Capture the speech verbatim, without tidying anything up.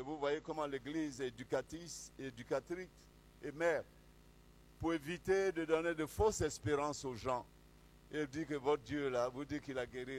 vous voyez comment l'Église est éducatrice, éducatrice et mère, pour éviter de donner de fausses espérances aux gens. Et dit que votre Dieu là, vous dit qu'il a guéri